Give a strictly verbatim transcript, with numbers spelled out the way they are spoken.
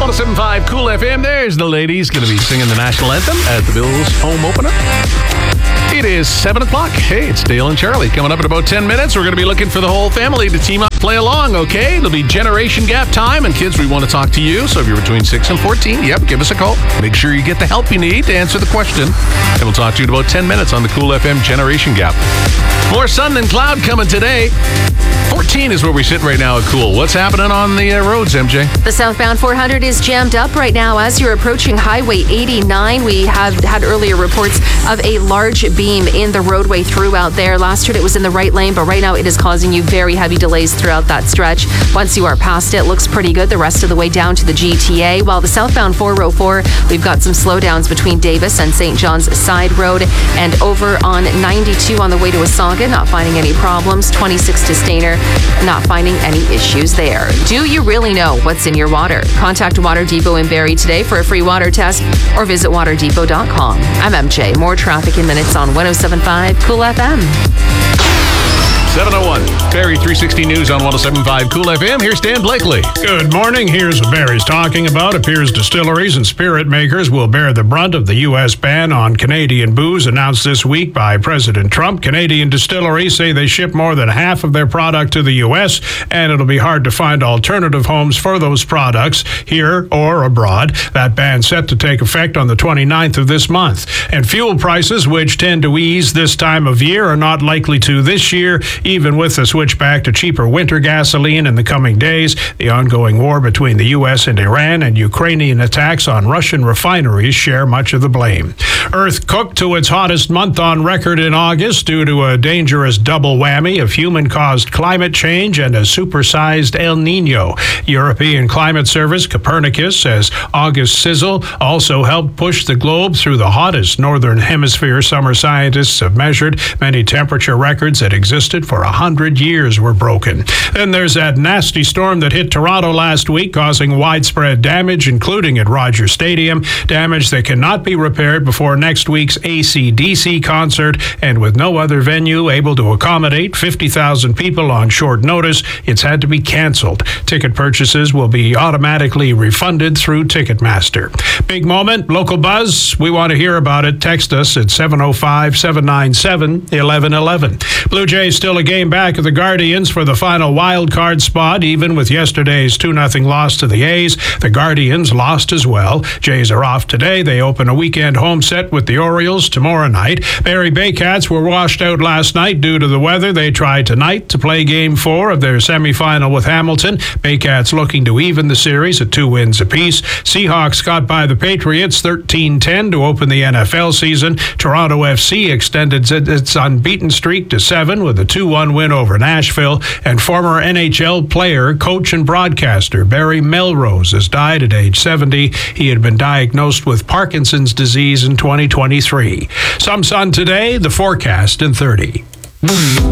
one oh seven point five Cool F M. There's the ladies going to be singing the national anthem at the Bills home opener. It is seven o'clock. Hey, it's Dale and Charlie. Coming up in about ten minutes, we're going to be looking for the whole family to team up, play along, okay? It'll be generation gap time. And kids, we want to talk to you. So if you're between six and fourteen, yep, give us a call. Make sure you get the help you need to answer the question. And we'll talk to you in about ten minutes on the Cool F M Generation Gap. More sun than cloud coming today. fourteen is where we sit right now at Cool. What's happening on the uh, roads, M J? The southbound four hundred is jammed up right now as you're approaching Highway eighty-nine. We have had earlier reports of a large beam in the roadway throughout there. Last year it was in the right lane, but right now it is causing you very heavy delays throughout that stretch. Once you are past it, looks pretty good the rest of the way down to the G T A. While the southbound four oh four, we've got some slowdowns between Davis and Saint John's Side Road, and over on ninety-two on the way to Wasaga, not finding any problems. twenty-six to Stainer, not finding any issues there. Do you really know what's in your water? Contact Water Depot in Barrie today for a free water test or visit water depot dot com. I'm M J. More traffic in minutes on one oh seven point five Cool F M. seven oh one. Barrie three sixty News on one oh seven point five Cool F M. Here's Dan Blakely. Good morning. Here's what Barrie's talking about. Appears distilleries and spirit makers will bear the brunt of the U S ban on Canadian booze announced this week by President Trump. Canadian distilleries say they ship more than half of their product to the U S, and it'll be hard to find alternative homes for those products here or abroad. That ban set to take effect on the twenty-ninth of this month. And fuel prices, which tend to ease this time of year, are not likely to this year, even with the switch back to cheaper winter gasoline in the coming days. The ongoing war between the U S and Iran and Ukrainian attacks on Russian refineries share much of the blame. Earth cooked to its hottest month on record in August due to a dangerous double whammy of human-caused climate change and a supersized El Nino. European Climate Service Copernicus says August sizzle also helped push the globe through the hottest northern hemisphere summer scientists have measured. Many temperature records that existed for a hundred years were broken. Then there's that nasty storm that hit Toronto last week, causing widespread damage, including at Rogers Stadium, damage that cannot be repaired before next week's A C D C concert. And with no other venue able to accommodate fifty thousand people on short notice, it's had to be canceled. Ticket purchases will be automatically refunded through Ticketmaster. Big moment, local buzz. We want to hear about it. Text us at seven oh five, seven nine seven, eleven eleven. Blue Jays still a game back of the Guardians for the final wild card spot. Even with yesterday's two nothing loss to the A's, the Guardians lost as well. Jays are off today. They open a weekend home set with the Orioles tomorrow night. Barrie Baycats were washed out last night due to the weather. They try tonight to play game four of their semifinal with Hamilton. Baycats looking to even the series at two wins apiece. Seahawks got by the Patriots thirteen ten to open the N F L season. Toronto F C extended its unbeaten streak to seven with a two one win over Nashville. And former N H L player, coach, and broadcaster Barry Melrose has died at age seventy. He had been diagnosed with Parkinson's disease in twenty twenty-three. Some sun today, the forecast in thirty.